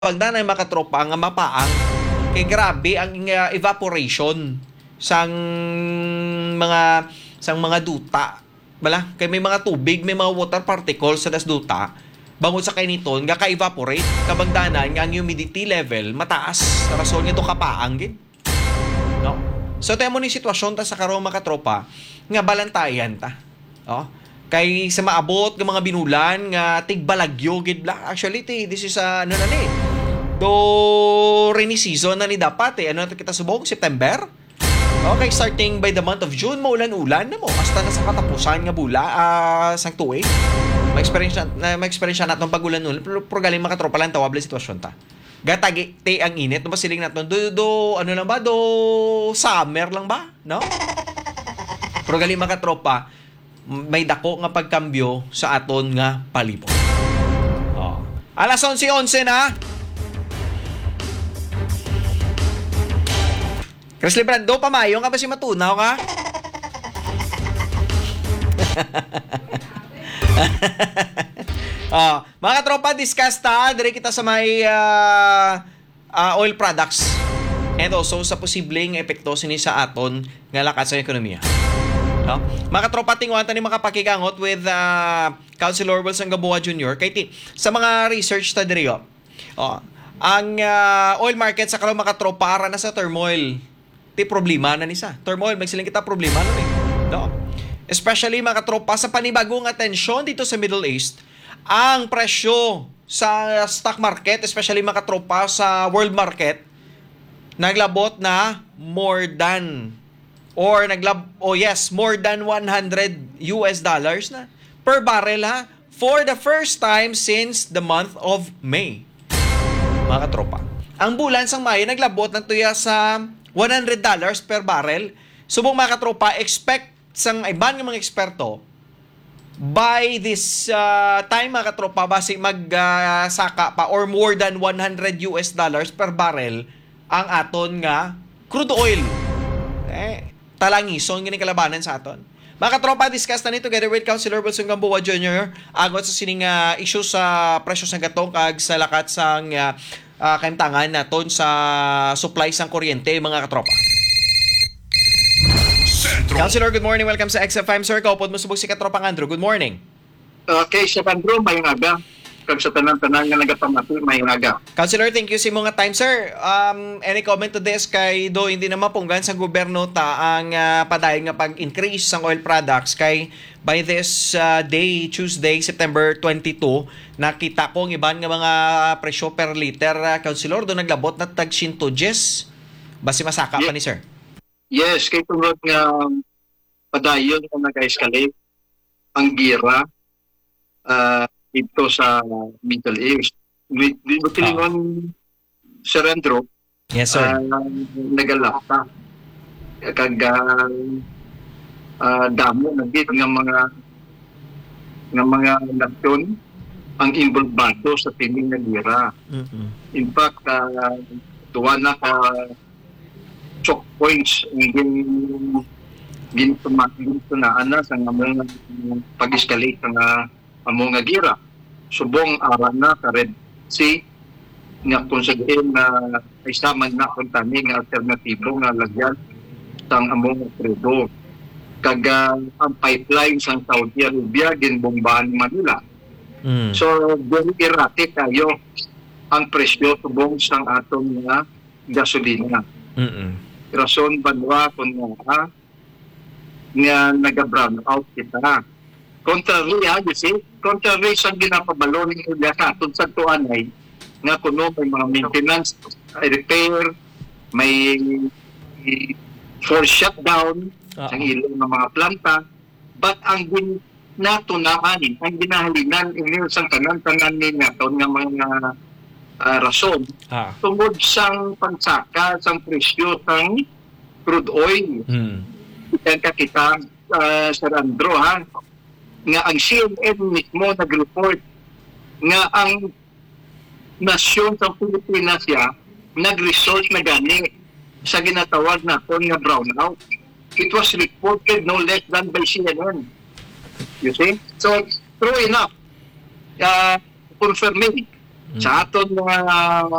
pagdanay makatropa nga mapaang kay grabe ang evaporation sang mga duta bala kay may mga tubig, may mga water particles sa das duta bangod sa kaniton nga ka-evaporate kabagdanan nga ang humidity level mataas sa rason nito kapaang gid no. So tayo mo ni sitwasyon ta sa karon makatropa nga balantayan ta kay sa maabot ng mga binulan nga tigbalagyo gid bla actually this is ano na ni do rainy season na ni dapat ano na kita subong September. Okay, starting by the month of June maulan-ulan na mo hasta na sa katapusan nga bula sang tuig. Ma-experience naton pagulan-ulan pero galing makatropa lang tawable sitwasyon ta. Gatagi te ang init no siling naton do ano lang ba do summer lang ba no? Pero galing makatropa may dako nga pagkambyo sa aton nga palibot. Alas 11:11 na. Chris Librando, pamayo nga ba si matunaw ka? Mga katropa, discuss ta. Dire kita sa may oil products. And also sa posibleng epekto sini sa aton nga lakas sa ekonomiya. Mga katropa, tingwan ta ni makapakigangot with Councilor Wilson Gamboa Jr. Kay sa mga research ta dire ang oil market sa karon mga katropa ara na sa turmoil. Problema na ni sa turmoil magsiling kita problema na ni no? Especially mga katropa sa panibagong atensyon dito sa Middle East ang presyo sa stock market especially mga katropa sa world market naglabot na more than $100 na per barrel for the first time since the month of May mga katropa. Ang bulan sang Mayo naglabot ng tuya sa $100 per barrel. Subong mga katropa, expect sang iban ng mga eksperto by this time mga katropa basi magsaka pa or more than $100 per barrel ang aton nga crude oil. Talangison gini kalabanan sa aton. Mga katropa, discuss na ni together with Councilor Wilson Gamboa Jr. agot sa sining issue sa presyo sa gatong kag sa lakat sang kaimtangan naton sa supply sang kuryente mga katropa. Councilor, good morning. Welcome sa XFM, sir. Kaupod mo subog si Katropang Andrew. Good morning. Okay, Sir Andrew, may aga. Kag sa tanan-tanan nga nagapamati, may aga. Councilor, thank you sa mga time, sir. Any comment to this kay do hindi na mapunggan sa gobyerno ta ang padayon nga pag-increase sang oil products kay by this day, Tuesday, September 22, nakita ko ang iban nga mga presyo per liter, Councilor, do naglabot na tag 110. Basi masaka pa ni sir. Yes, kay tungod nga padayon nga nag-escalate ang gira dito sa Middle East. Tilingon, Sir Andrew, yes, sir. Nagalata. Kag damo nagit nga mga nasyon ang involvado sa tining nga gira. Mm-hmm. In fact, tuwa na ka choke points ang gintunaan na sa mga pag-escalate nga among nga gira. Subong ara na ka Red Sea nga kung sabihin na isaman na kung tani nga alternatibo nga lagyan sang among crudo. Kag ang pipeline sang Saudi Arabia ginbombahan Manila. So very erratic kayo ang presyo subong sang aton nga gasolina. Rason banwa kung nga naga-brown out kita. Contrary, you see? Contrary sa ginapabalo ni Ilya sa aton sa tuanay nga kuno may mga maintenance, repair, may forced shutdown sa ilang mga planta. But ang natunaan, ang ginahalinan inyo sa tanan-tanan ni naton nga mga rason tungod sang pagsaka sang presyo sang crude oil. Yan kakita Sir Andrew nga ang CNN mismo nag-report nga ang nasyon sa Pilipinas nag-result na gani sa ginatawag naton nga brownout. It was reported no less than by CNN. You see? So, true enough, confirming Sa aton mga